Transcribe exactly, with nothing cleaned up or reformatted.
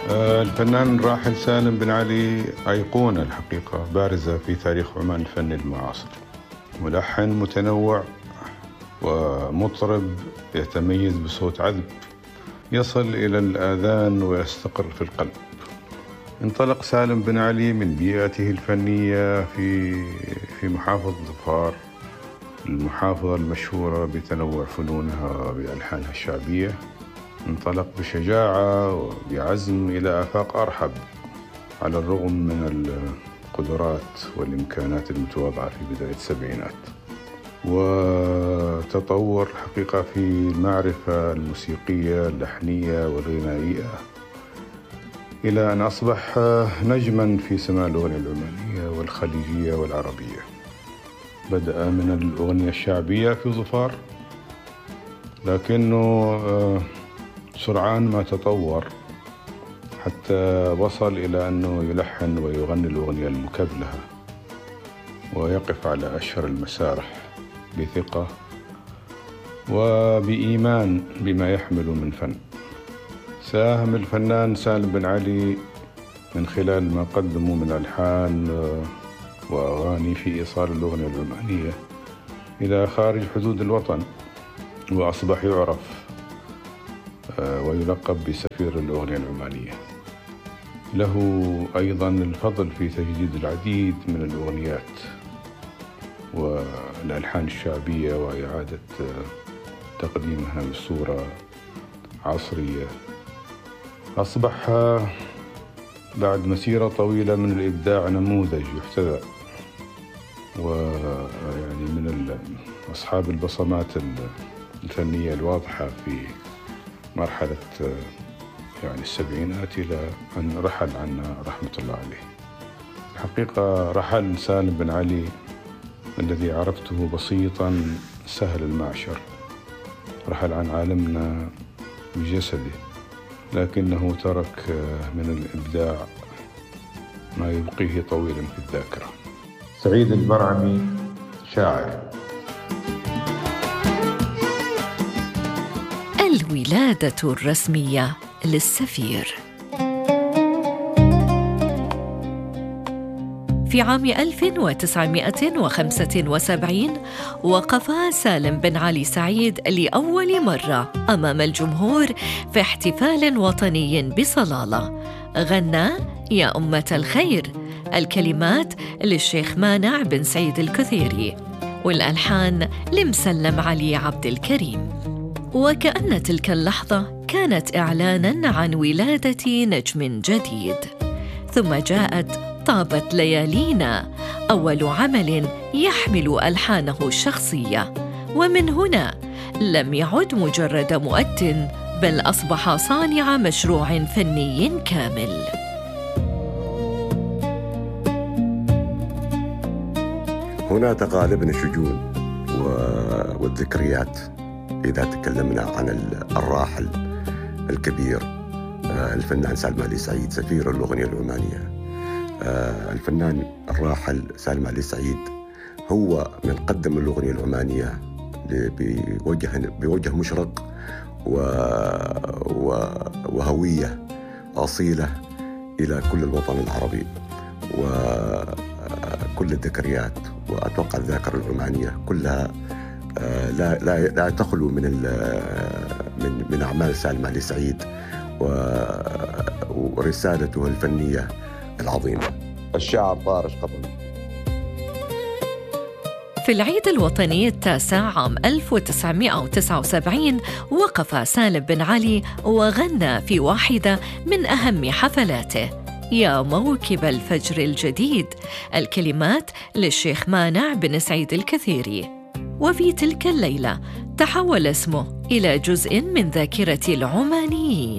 آه، الفنان الراحل سالم بن علي أيقونة الحقيقة بارزة في تاريخ عمان الفني المعاصر. ملحن متنوع ومطرب يتميز بصوت عذب يصل إلى الآذان ويستقر في القلب. انطلق سالم بن علي من بيئته الفنية في في محافظة ظفار، المحافظة المشهورة بتنوع فنونها بألحانها الشعبية. انطلق بشجاعة وبعزم إلى آفاق أرحب على الرغم من القدرات والإمكانات المتواضعة في بداية السبعينات، وتطور حقيقة في المعرفة الموسيقية اللحنية والغنائية إلى أن أصبح نجماً في سماع الأغنية العمانية والخليجية والعربية. بدأ من الأغنية الشعبية في ظفار، لكنه سرعان ما تطور حتى وصل إلى أنه يلحن ويغني الأغنية المكبلة ويقف على أشهر المسارح بثقة وبإيمان بما يحمل من فن. ساهم الفنان سالم بن علي من خلال ما قدمه من ألحان وأغاني في إيصال الأغنية العمانية إلى خارج حدود الوطن، وأصبح يعرف ويلقب بسفير الأغنية العمانية. له أيضاً الفضل في تجديد العديد من الأغنيات والألحان الشعبية وإعادة تقديمها بصورة عصرية. أصبح بعد مسيرة طويلة من الإبداع نموذج يحتذى، ويعني من أصحاب البصمات الفنية الواضحة في مرحلة يعني السبعينات إلى أن رحل عنا رحمة الله عليه. الحقيقة رحل سالم بن علي الذي عرفته بسيطاً سهل المعشر، رحل عن عالمنا بجسده، لكنه ترك من الإبداع ما يبقيه طويلاً في الذاكرة. سعيد البرعمي، شاعر. الولادة الرسمية للسفير. في عام ألف وتسعمائة وخمسة وسبعين وقف سالم بن علي سعيد لأول مرة أمام الجمهور في احتفال وطني بصلالة. غنى يا أمة الخير، الكلمات للشيخ مانع بن سعيد الكثيري والألحان لمسلم علي عبد الكريم. وكأن تلك اللحظة كانت إعلاناً عن ولادة نجم جديد. ثم جاءت طابت ليالينا، أول عمل يحمل ألحانه الشخصية، ومن هنا لم يعد مجرد مؤتٍ، بل أصبح صانع مشروع فني كامل. هنا تغالبنا الشجون والذكريات إذا تكلمنا عن الراحل الكبير الفنان سالم علي سعيد سفير الأغنية العمانية. الفنان الراحل سالم علي سعيد هو من قدم الأغنية العمانية بوجه بوجه مشرق وهوية أصيلة إلى كل الوطن العربي وكل الذكريات. وأتوقع الذاكرة العمانية كلها لا لا لا تخلو من من من أعمال سالم علي سعيد ورسالته الفنية العظيمة. الشاعر طارش قطن. في العيد الوطني التاسع عام ألف وتسعمائة وتسعة وسبعين وقف سالم بن علي وغنى في واحدة من أهم حفلاته يا موكب الفجر الجديد، الكلمات للشيخ مانع بن سعيد الكثيري. وفي تلك الليلة تحول اسمه إلى جزء من ذاكرة العمانيين.